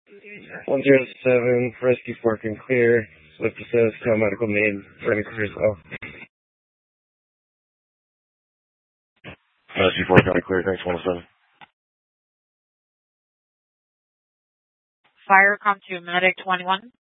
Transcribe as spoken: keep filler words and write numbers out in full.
one zero seven, Rescue Park and clear. Swift says, Cal Medical Maid, running clear as well. Rescue Park and clear, thanks, one oh seven. Fire, come to Medic twenty-one.